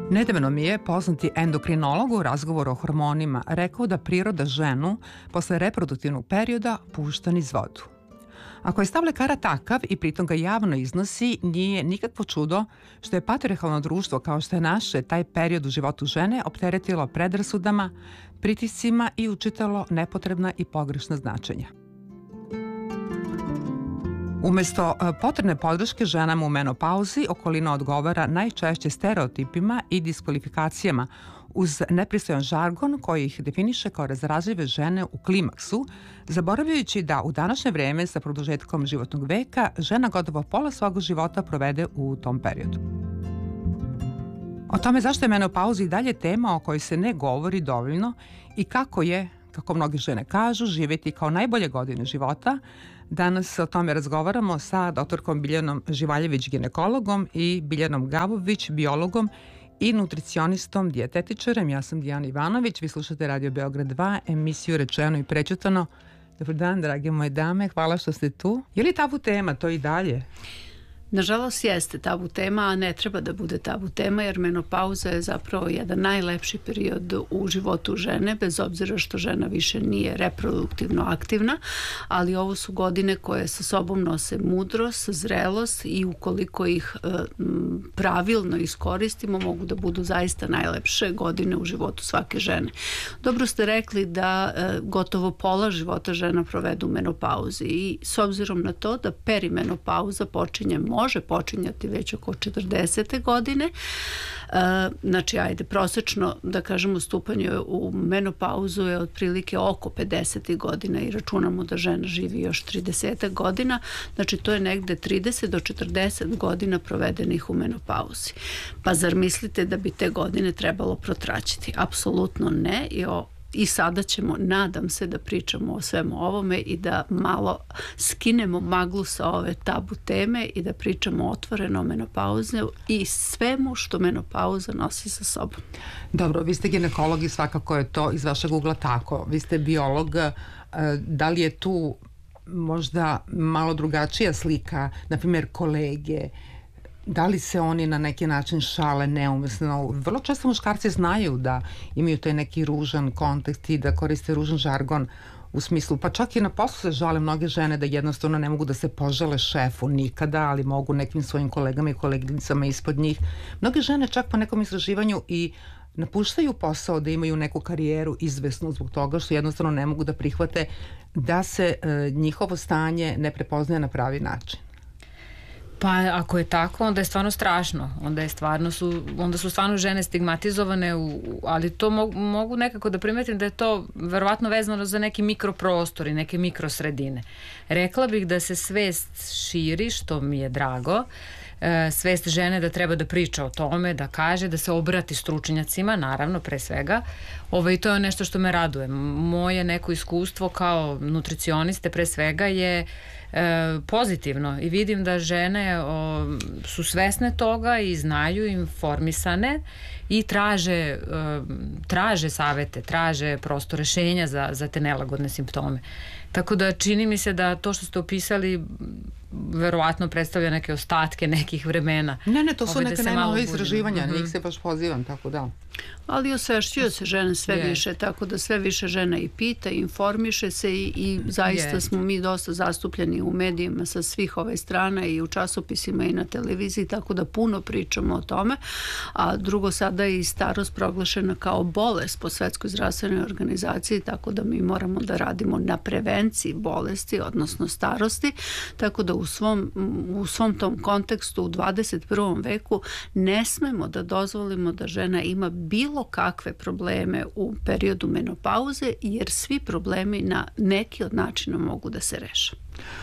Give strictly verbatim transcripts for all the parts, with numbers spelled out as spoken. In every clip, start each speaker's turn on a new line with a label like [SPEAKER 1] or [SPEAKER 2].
[SPEAKER 1] Nedavno mi je poznati endokrinolog u razgovoru o hormonima rekao da priroda ženu posle reproduktivnog perioda pušta niz vodu. Ako je stav lekara takav i pritom ga javno iznosi, nije nikakvo čudo što je patrijarhalno društvo kao što je naše taj period u životu žene opteretilo predrasudama, pritiscima i učitalo nepotrebna i pogrešna značenja. Umesto potrebne podrške ženama u menopauzi, okolina odgovara najčešće stereotipima i diskvalifikacijama uz nepristojan žargon koji ih definiše kao razdražljive žene u klimaksu, zaboravljajući da u današnje vreme sa produžetkom životnog veka žena gotovo pola svog života provede u tom periodu. O tome zašto je menopauza i dalje tema o kojoj se ne govori dovoljno i kako je, kako mnoge žene kažu, živjeti kao najbolje godine života, danas o tome razgovaramo sa doktorkom Biljanom Živaljević, ginekologom, i Biljanom Gavović, biologom i nutricionistom, dijetetičarem. Ja sam Dijana Ivanović, vi slušate Radio Beograd dva, emisiju Rečeno i prećutano. Dobar dan, drage moje dame, hvala što ste tu. Je li tabu tema to i dalje?
[SPEAKER 2] Nažalost jeste tabu tema, a ne treba da bude tabu tema, jer menopauza je zapravo jedan najlepši period u životu žene, bez obzira što žena više nije reproduktivno aktivna, ali ovo su godine koje sa sobom nose mudrost, zrelost i ukoliko ih e, pravilno iskoristimo, mogu da budu zaista najlepše godine u životu svake žene. Dobro ste rekli da e, gotovo pola života žena provedu u menopauzi i s obzirom na to da perimenopauza počinje može počinjati već oko četrdesete godine. E, znači, ajde, prosečno, da kažemo, stupanje u menopauzu je otprilike oko pedeset godina i računamo da žena živi još trideset godina. Znači, to je negde trideset do četrdeset godina provedenih u menopauzi. Pa zar mislite da bi te godine trebalo protraćiti? Apsolutno ne. I o I sada ćemo, nadam se, da pričamo o svemu ovome i da malo skinemo maglu sa ove tabu teme i da pričamo otvoreno o menopauze i svemu što menopauza nosi sa sobom.
[SPEAKER 1] Dobro, vi ste ginekolog i svakako je to iz vašeg ugla tako. Vi ste biolog, da li je tu možda malo drugačija slika, na primjer kolege, da li se oni na neki način šale neumesno? Vrlo često muškarci znaju da imaju taj neki ružan kontekst i da koriste ružan žargon u smislu, pa čak i na poslu se žale mnoge žene da jednostavno ne mogu da se požale šefu nikada, ali mogu nekim svojim kolegama i koleginicama ispod njih. Mnoge žene čak po nekom istraživanju i napuštaju posao da imaju neku karijeru izvesnu zbog toga što jednostavno ne mogu da prihvate da se e, njihovo stanje ne prepoznaje na pravi način.
[SPEAKER 3] Pa ako je tako, onda je stvarno strašno. Onda je stvarno su, onda su stvarno žene stigmatizovane, u, ali to mogu, mogu nekako da primetim da je to verovatno vezano za neki mikroprostor i neke mikrosredine. Rekla bih da se svest širi, što mi je drago. E, svest žene da treba da priča o tome, da kaže, da se obrati stručnjacima, naravno, pre svega. Ovo, i to je nešto što me raduje. Moje neko iskustvo kao nutricioniste pre svega je E, pozitivno i vidim da žene o, su svesne toga i znaju, informisane i traže, e, traže savete, traže prosto rešenja za, za te nelagodne simptome. Tako da čini mi se da to što ste opisali verovatno predstavlja neke ostatke nekih vremena.
[SPEAKER 1] Ne, ne, to su
[SPEAKER 3] Ove,
[SPEAKER 1] neke
[SPEAKER 3] da
[SPEAKER 1] najnove istraživanja,
[SPEAKER 3] mm-hmm.
[SPEAKER 1] njih se baš pozivam, tako da.
[SPEAKER 2] Ali osvešćuju se žene sve
[SPEAKER 3] yeah.
[SPEAKER 2] više, tako da sve više žena i pita, i informiše se i, i zaista yeah. smo mi dosta zastupljeni u medijima sa svih ove strana i u časopisima i na televiziji, tako da puno pričamo o tome. A drugo, sada je i starost proglašena kao bolest po Svetskoj zdravstvenoj organizaciji, tako da mi moramo da radimo na prevenciji bolesti, odnosno starosti, tako da u svom, u svom tom kontekstu u dvadeset prvom veku ne smemo da dozvolimo da žena ima bilo kakve probleme u periodu menopauze, jer svi problemi na neki od načina mogu da se reše.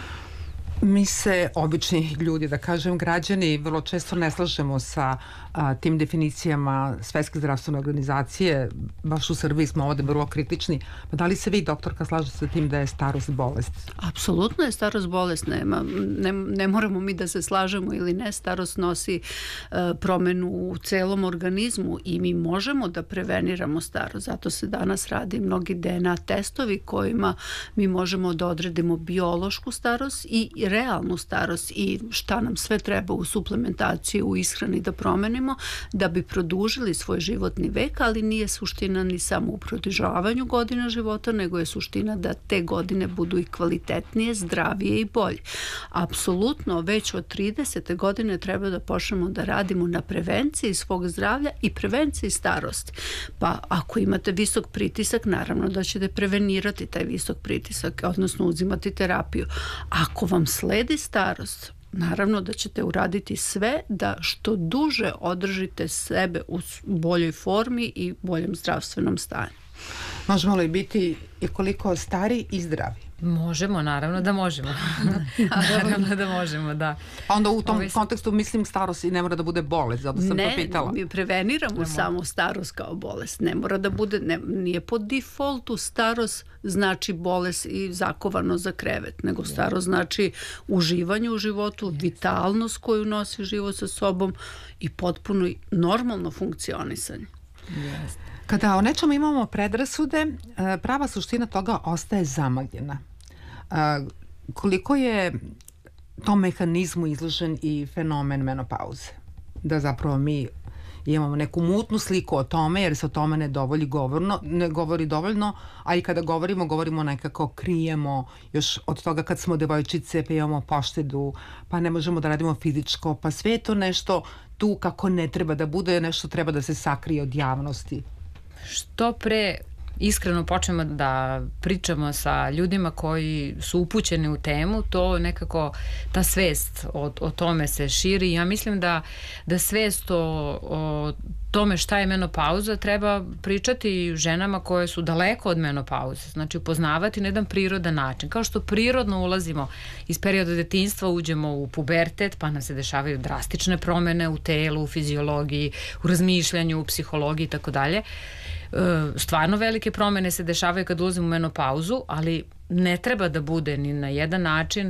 [SPEAKER 1] Mi se, obični ljudi, da kažem, građani, vrlo često ne slažemo sa a, tim definicijama Svetske zdravstvene organizacije. Baš u Srbiji smo ovde vrlo kritični. Pa da li se vi, doktorka, slažete sa tim da je starost bolest?
[SPEAKER 2] Apsolutno je starost bolest. Nema, ne, ne moramo mi da se slažemo ili ne. Starost nosi e, promenu u celom organizmu i mi možemo da preveniramo starost. Zato se danas radi mnogi D N A testovi kojima mi možemo da odredimo biološku starost i realnu starost i šta nam sve treba u suplementaciji, u ishrani da promenimo da bi produžili svoj životni vek, ali nije suština ni samo u produžavanju godina života, nego je suština da te godine budu i kvalitetnije, zdravije i bolje. Apsolutno već od tridesete godine treba da počnemo da radimo na prevenciji svog zdravlja i prevenciji starosti. Pa ako imate visok pritisak, naravno da ćete prevenirati taj visok pritisak, odnosno uzimati terapiju. Ako vam sledi starost, naravno da ćete uraditi sve da što duže održite sebe u boljoj formi i boljem zdravstvenom stanju.
[SPEAKER 1] Možemo li biti i koliko stari i zdravi?
[SPEAKER 3] Možemo, naravno da možemo. Naravno da možemo, da.
[SPEAKER 1] A onda u tom Ovi... kontekstu mislim starost i ne mora da bude bolest, zato sam
[SPEAKER 2] ne,
[SPEAKER 1] to pitala.
[SPEAKER 2] Ne, mi preveniramo samo starost kao bolest. Ne mora da bude, ne, nije po defaultu starost znači bolest i zakovano za krevet, nego starost znači uživanje u životu, vitalnost koju nosi život sa sobom i potpuno normalno funkcionisanje.
[SPEAKER 3] Jeste.
[SPEAKER 1] Kada o nečemu imamo predrasude, prava suština toga ostaje zamagljena. Koliko je tom mehanizmu izložen i fenomen menopauze? Da zapravo mi imamo neku mutnu sliku o tome, jer se o tome ne, dovolji govorno, ne govori dovoljno, a i kada govorimo, govorimo nekako krijemo još od toga kad smo devojčice, pa imamo poštedu, pa ne možemo da radimo fizičko, pa sve je to nešto tu kako ne treba da bude, nešto treba da se sakrije od javnosti.
[SPEAKER 3] Što pre iskreno počnemo da pričamo sa ljudima koji su upućeni u temu, to nekako ta svest o, o tome se širi. Ja mislim da, da svest o, o tome šta je menopauza treba pričati ženama koje su daleko od menopauze, znači upoznavati na jedan prirodan način. Kao što prirodno ulazimo iz perioda detinjstva, uđemo u pubertet, pa nam se dešavaju drastične promene u telu, u fiziologiji, u razmišljanju, u psihologiji i tako dalje. Stvarno velike promene se dešavaju kad ulazimo u menopauzu, ali ne treba da bude ni na jedan način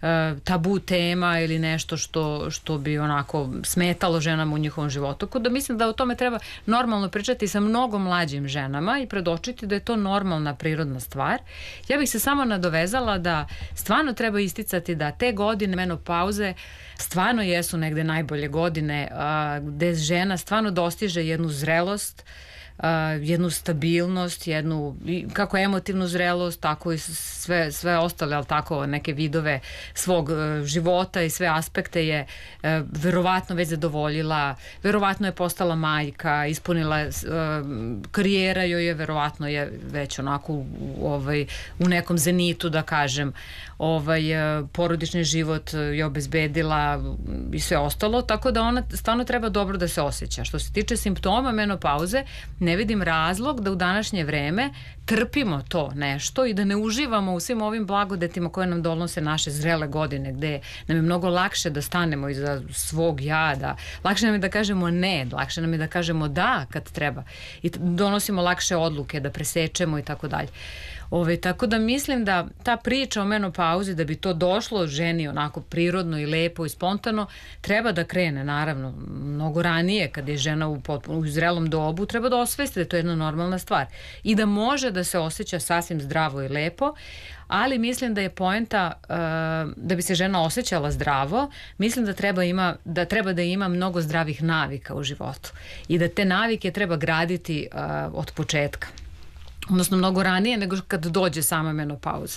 [SPEAKER 3] tabu tema ili nešto što, što bi onako smetalo ženama u njihovom životu. Tako da mislim da o tome treba normalno pričati sa mnogo mlađim ženama i predočiti da je to normalna prirodna stvar. Ja bih se samo nadovezala da stvarno treba isticati da te godine menopauze stvarno jesu negde najbolje godine gde žena stvarno dostiže jednu zrelost, Uh, jednu stabilnost, jednu kako emotivnu zrelost, tako i sve, sve ostale, ali tako neke vidove svog uh, života i sve aspekte je uh, verovatno već zadovoljila, verovatno je postala majka, ispunila uh, karijera joj je, verovatno je već onako u, ovaj, u nekom zenitu, da kažem, ovaj, uh, porodični život je obezbedila i sve ostalo, tako da ona stvarno treba dobro da se osjeća. Što se tiče simptoma menopauze, ne vidim razlog da u današnje vreme trpimo to nešto i da ne uživamo u svim ovim blagodetima koje nam donose naše zrele godine, gde nam je mnogo lakše da stanemo iza svog ja, da lakše nam je da kažemo ne, lakše nam je da kažemo da kad treba i donosimo lakše odluke, da presečemo i tako dalje. Ove, tako da mislim da ta priča o menopauzi, da bi to došlo ženi onako prirodno i lepo i spontano, treba da krene naravno mnogo ranije, kad je žena u, potpuno, u zrelom dobu, treba da osvesti da je to jedna normalna stvar i da može da se osjeća sasvim zdravo i lepo, ali mislim da je poenta uh, da bi se žena osjećala zdravo, mislim da treba, ima, da treba da ima mnogo zdravih navika u životu i da te navike treba graditi uh, od početka. Odnosno mnogo ranije nego kad dođe sama menopauza.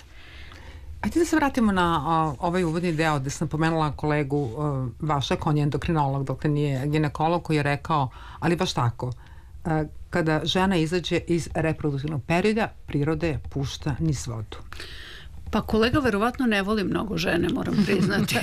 [SPEAKER 1] Ajde da se vratimo na uh, ovaj uvodni deo gde sam pomenula kolegu uh, vašeg, on je endokrinolog, dakle nije ginekolog, koji je rekao, ali baš tako, uh, kada žena izađe iz reproduktivnog perioda, priroda je pušta niz vodu.
[SPEAKER 2] Pa kolega verovatno ne voli mnogo žene, moram priznati.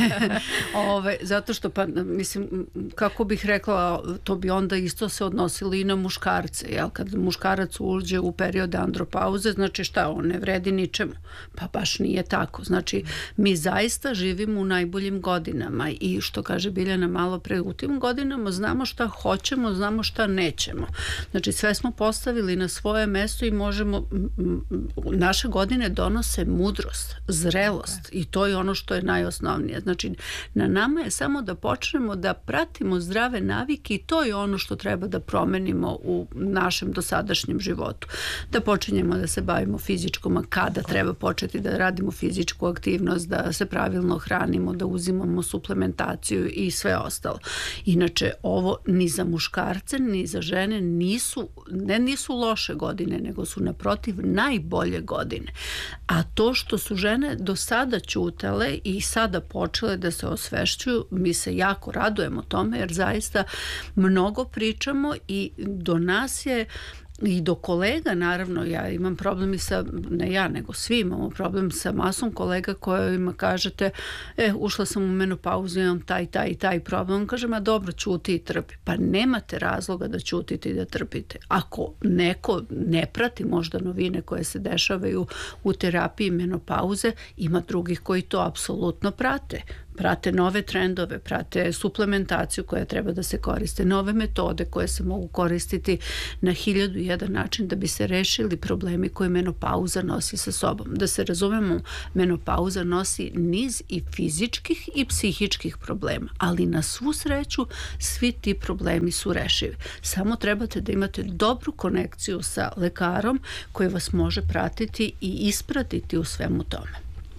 [SPEAKER 2] Ove, zato što, pa, mislim, kako bih rekla, to bi onda isto se odnosilo i na muškarce. Jel? Kad muškarac uđe u periode andropauze, znači šta, on ne vredi ničemu. Pa baš nije tako. Znači, mi zaista živimo u najboljim godinama i što kaže Biljana malo pre, u tim godinama znamo šta hoćemo, znamo šta nećemo. Znači, sve smo postavili na svoje mesto i možemo, naše godine donose mudrost. zrelost. Zrelost. Okay. I to je ono što je najosnovnije. Znači, na nama je samo da počnemo da pratimo zdrave navike i to je ono što treba da promenimo u našem dosadašnjem životu. Da počinjemo da se bavimo fizičkom, a kada treba početi da radimo fizičku aktivnost, da se pravilno hranimo, da uzimamo suplementaciju i sve ostalo. Inače, ovo ni za muškarce, ni za žene nisu, ne nisu loše godine, nego su naprotiv najbolje godine. A to što su žene do sada ćutale i sada počele da se osvešćuju, mi se jako radujemo tome, jer zaista mnogo pričamo i do nas je i do kolega, naravno, ja imam problem i sa, ne ja, nego svi imamo problem sa masom kolega kojima kažete, e, ušla sam u menopauzu, imam taj, taj i taj problem. Kažem, a dobro, ćuti i trpi. Pa nemate razloga da ćutite i da trpite. Ako neko ne prati možda novine koje se dešavaju u terapiji menopauze, ima drugih koji to apsolutno prate. Prate nove trendove, prate suplementaciju koja treba da se koriste, nove metode koje se mogu koristiti na hiljadu i jedan način da bi se rešili problemi koje menopauza nosi sa sobom. Da se razumemo, menopauza nosi niz i fizičkih i psihičkih problema, ali na svu sreću svi ti problemi su rešivi. Samo trebate da imate dobru konekciju sa lekarom koji vas može pratiti i ispratiti u svemu tome.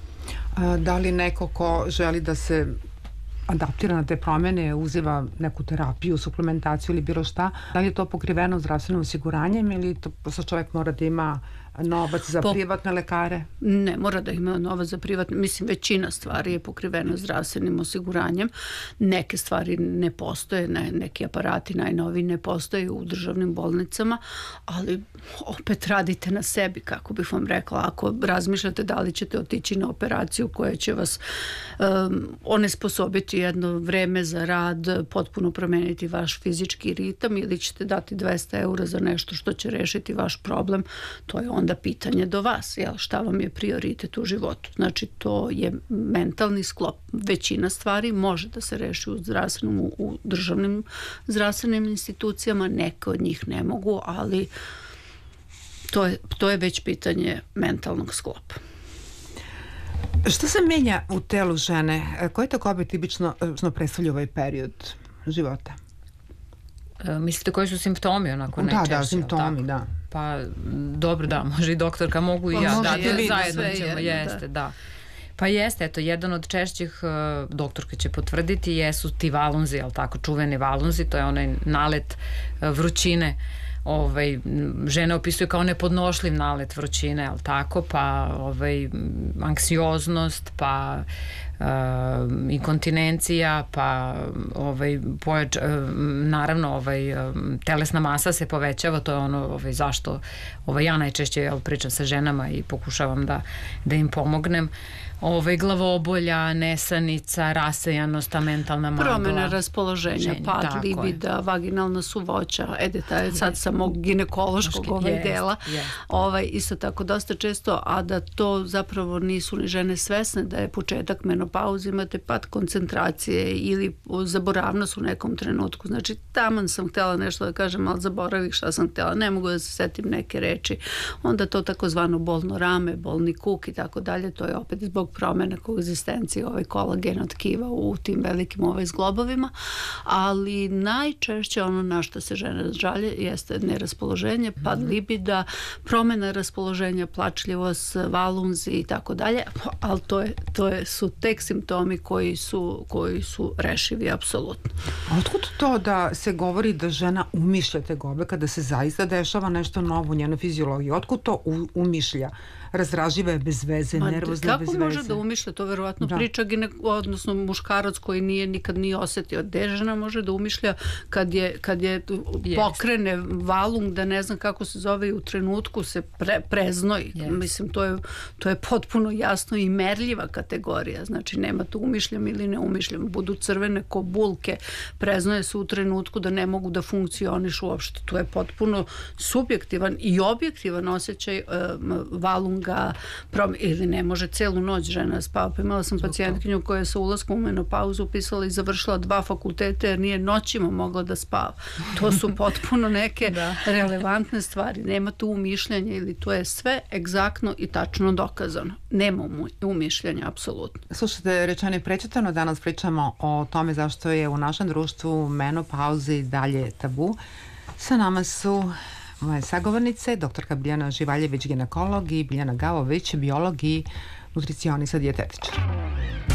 [SPEAKER 1] Da li neko ko želi da se adaptira na te promene, uziva neku terapiju, suplementaciju ili bilo šta, da li je to pokriveno zdravstvenim osiguranjem ili to prosto čovjek mora da ima novac za po... privatne lekare?
[SPEAKER 2] Ne, mora da ima novac za privatne. Mislim, većina stvari je pokriveno zdravstvenim osiguranjem. Neke stvari ne postoje, ne, neki aparati najnoviji ne postoje u državnim bolnicama, ali opet radite na sebi, kako bih vam rekla. Ako razmišljate da li ćete otići na operaciju koja će vas um, onesposobiti jedno vreme za rad, potpuno promeniti vaš fizički ritam ili ćete dati dvesta eura za nešto što će rešiti vaš problem, to je onda pitanje do vas, jel, šta vam je prioritet u životu. Znači, to je mentalni sklop. Većina stvari može da se reši u zdravstvenom, u, u državnim zdravstvenim institucijama, neke od njih ne mogu, ali to je, to je već pitanje mentalnog sklopa.
[SPEAKER 1] Šta se menja u telu žene? Koje takobe tipično predstavlja ovaj period života?
[SPEAKER 3] E, mislite koji su simptomi onako najčešće?
[SPEAKER 1] Da, da, simptomi, da.
[SPEAKER 3] Pa dobro, da, može i doktorka, mogu i pa ja, da,
[SPEAKER 2] je,
[SPEAKER 3] zajedno ćemo, jeste, da. da. Pa jeste, eto, jedan od češćih, uh, doktorka će potvrditi, jesu ti valunzi, jel tako, čuveni valunzi, to je onaj nalet uh, vrućine, ovaj, žene opisuju kao nepodnošljiv nalet vrućine, jel tako, pa ovaj, anksioznost, pa uh, inkontinencija, pa ovaj, pojač, uh, naravno ovaj, uh, telesna masa se povećava, to je ono ovaj, zašto ovaj, ja najčešće jel, pričam sa ženama i pokušavam da, da im pomognem. Ovaj, glavobolja, nesanica, rasejanost, mentalna magla.
[SPEAKER 2] Promjena raspoloženja, ženje, pad libida, vaginalna suvoća, edeta, sad sa mog ginekološkog ovaj jest, dela. Jest. Ovaj, isto tako dosta često, a da to zapravo nisu ni žene svesne da je početak menopauze, imate pad koncentracije ili zaboravnost u nekom trenutku. Znači, taman sam htjela nešto da kažem, ali zaboravih šta sam htjela, ne mogu da se setim neke reči. Onda to takozvano bolno rame, bolni kuk i tako dalje, to je opet zbog promjene koegzistencije ovaj kolagena tkiva u tim velikim ovaj zglobovima, ali najčešće ono na što se žene žalje jeste neraspoloženje, pad mm-hmm. libida, promjena raspoloženja, plačljivost, valunzi i tako dalje, ali to je to je su tek simptomi koji su koji su rešivi apsolutno.
[SPEAKER 1] A otkud to da se govori da žena umišlja tegobe kada se zaista dešava nešto novo u njenoj fiziologiji? Otkud to u, umišlja? Razdraživa je bez veze, Ma, nervozna bez veze.
[SPEAKER 2] Kako može da umišlja? To verovatno da. priča gine, odnosno muškarac koji nije nikad nije osetio. Gde žena može da umišlja kad je, kad je yes. pokrene valung, da ne znam kako se zove i u trenutku se pre, preznoji. Yes. Mislim, to je, to je potpuno jasno i merljiva kategorija. Znači, znači nema tu umišljam ili ne umišljam, budu crvene ko bulke, preznoje se u trenutku da ne mogu da funkcionišu uopšte. To je potpuno subjektivan i objektivan osjećaj e, valunga prom, ili ne može celu noć žena spava. Pa imala sam pacijentkinju koja je sa ulaskom u menopauzu upisala i završila dva fakulteta jer nije noćima mogla da spava. To su potpuno neke da. relevantne stvari. Nema tu umišljanja ili to je sve egzaktno i tačno dokazano. Nema umišljanja, apsolutno.
[SPEAKER 1] Slušajte, rečeno i prečetano, danas pričamo o tome zašto je u našem društvu menopauza i dalje tabu. Sa nama su moje sagovornice, doktorka Biljana Živaljević, ginekolog, i Biljana Gavović, biolog i nutricionista, dijetetičar.